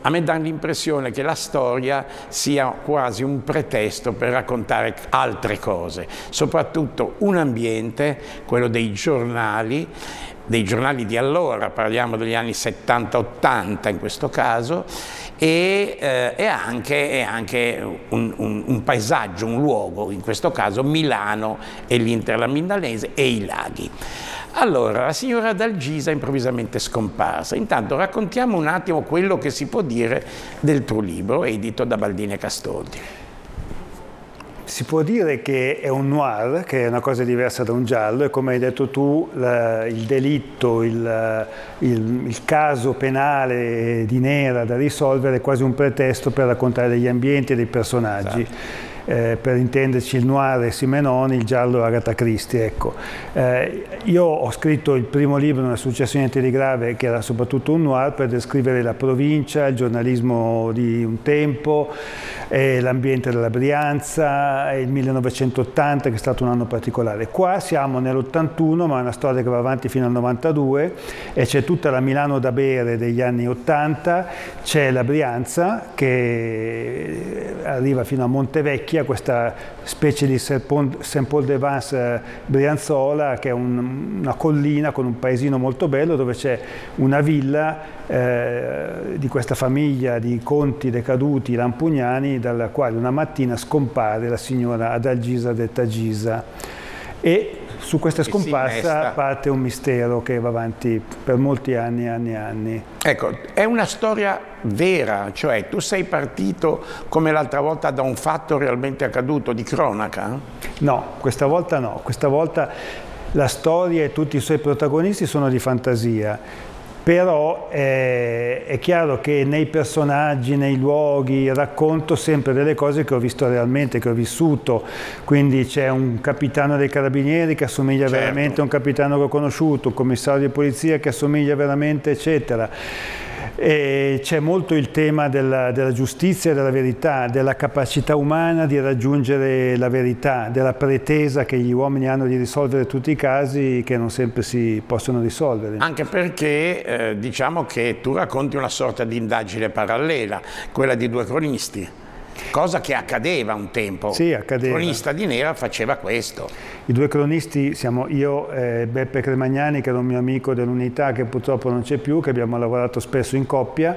a me dà l'impressione che la storia sia quasi un pretesto per raccontare altre cose, soprattutto un ambiente, quello dei giornali di allora, parliamo degli anni 70-80 in questo caso, e anche un paesaggio, un luogo, in questo caso Milano e l'Interland milanese e i laghi. Allora, la signora Adalgisa è improvvisamente scomparsa. Intanto raccontiamo un attimo quello che si può dire del tuo libro, edito da Baldini e Castoldi. Si può dire che è un noir, che è una cosa diversa da un giallo, e come hai detto tu, il delitto, il caso penale di Nera da risolvere è quasi un pretesto per raccontare degli ambienti e dei personaggi. Esatto. Per intenderci, il noir è Simenoni, il giallo è Agatha Christie. Ecco. Io ho scritto il primo libro, Non è successo niente di grave, che era soprattutto un noir per descrivere la provincia, il giornalismo di un tempo, l'ambiente della Brianza, il 1980 che è stato un anno particolare. Qua siamo nell'81, ma è una storia che va avanti fino al 92 e c'è tutta la Milano da bere degli anni 80, c'è la Brianza che arriva fino a Montevecchia, questa specie di Saint-Paul-de-Vence brianzola, che è una collina con un paesino molto bello dove c'è una villa di questa famiglia di conti decaduti lampugnani, dalla quale una mattina scompare la signora Adalgisa detta Gisa, e su questa scomparsa parte un mistero che va avanti per molti anni. Ecco, è una storia vera, cioè tu sei partito come l'altra volta da un fatto realmente accaduto, di cronaca? No, questa volta no, questa volta la storia e tutti i suoi protagonisti sono di fantasia. Però è chiaro che nei personaggi, nei luoghi, racconto sempre delle cose che ho visto realmente, che ho vissuto. Quindi c'è un capitano dei carabinieri che assomiglia veramente a un capitano che ho conosciuto, un commissario di polizia che assomiglia veramente, eccetera. E c'è molto il tema della giustizia e della verità, della capacità umana di raggiungere la verità, della pretesa che gli uomini hanno di risolvere tutti i casi che non sempre si possono risolvere. Anche perché diciamo che tu racconti una sorta di indagine parallela, quella di due cronisti. Cosa che accadeva un tempo. Sì, accadeva. Il cronista di Nera faceva questo. I due cronisti siamo io e Beppe Cremagnani, che era un mio amico dell'Unità, che purtroppo non c'è più, che abbiamo lavorato spesso in coppia.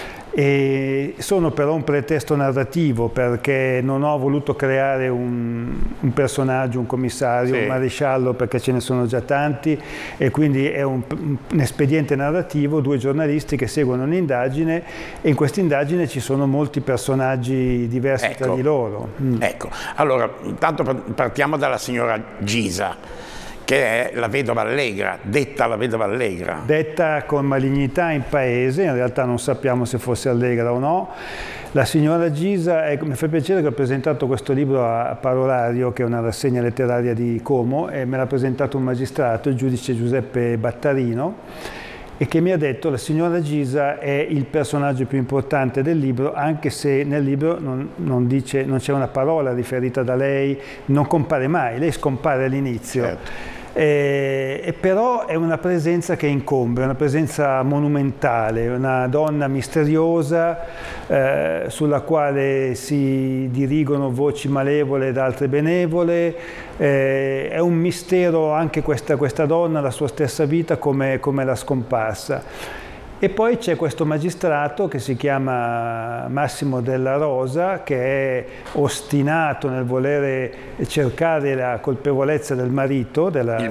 E sono però un pretesto narrativo, perché non ho voluto creare un personaggio, un commissario, un maresciallo, perché ce ne sono già tanti, e quindi è un espediente narrativo, due giornalisti che seguono un'indagine, e in questa indagine ci sono molti personaggi diversi tra di loro. Ecco, allora intanto partiamo dalla signora Gisa, che è la vedova allegra, detta la vedova allegra. Detta con malignità in paese, in realtà non sappiamo se fosse allegra o no. La signora Gisa, mi fa piacere che ho presentato questo libro a Parolario, che è una rassegna letteraria di Como, e me l'ha presentato un magistrato, il giudice Giuseppe Battarino, e che mi ha detto: la signora Gisa è il personaggio più importante del libro, anche se nel libro non c'è una parola riferita da lei, non compare mai, lei scompare all'inizio. Certo. E però è una presenza che incombe, una presenza monumentale, una donna misteriosa sulla quale si dirigono voci malevole ed altre benevole. È un mistero anche questa donna, la sua stessa vita, come la scomparsa. E poi c'è questo magistrato che si chiama Massimo Della Rosa, che è ostinato nel volere cercare la colpevolezza del marito. Il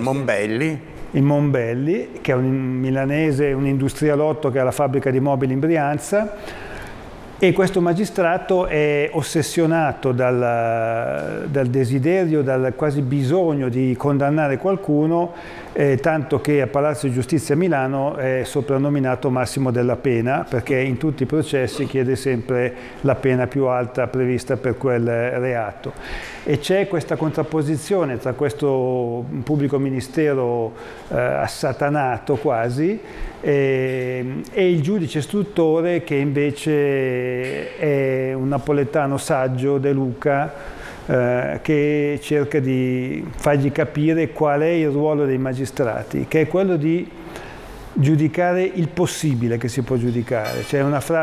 Monbelli, che è un milanese, un industrialotto che ha la fabbrica di mobili in Brianza. E questo magistrato è ossessionato dal desiderio, dal quasi bisogno di condannare qualcuno, tanto che a Palazzo di Giustizia a Milano è soprannominato Massimo della Pena, perché in tutti i processi chiede sempre la pena più alta prevista per quel reato. E c'è questa contrapposizione tra questo pubblico ministero assatanato quasi e il giudice istruttore, che invece è un napoletano saggio, De Luca, che cerca di fargli capire qual è il ruolo dei magistrati, che è quello di giudicare il possibile che si può giudicare. C'è una frase